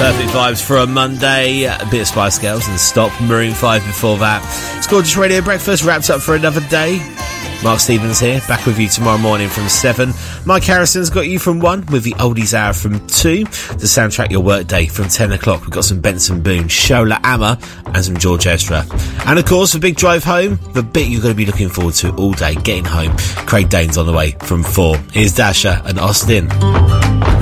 Perfect vibes for a Monday. A bit of Spice Girls and Stop. Maroon 5 before that. It's Gorgeous Radio Breakfast wrapped up for another day. Mark Stevens here, back with you tomorrow morning from 7. Mike Harrison's got you from 1 with the Oldies Hour from 2 to soundtrack your workday from 10 o'clock. We've got some Benson Boone, Shola Amma and some George Ezra. And of course, the big drive home, the bit you're going to be looking forward to all day, getting home. Craig Dane's on the way from 4. Here's Dasha and Austin.